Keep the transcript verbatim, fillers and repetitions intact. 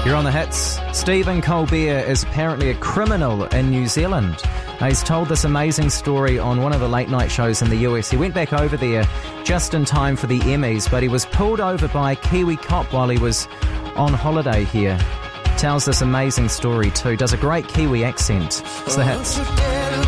You're on the hits. Stephen Colbert is apparently a criminal in New Zealand. Now, he's told this amazing story on one of the late night shows in the U S. He went back over there just in time for the Emmys, but he was pulled over by a Kiwi cop while he was on holiday here. Tells this amazing story too. Does a great Kiwi accent. It's the hits.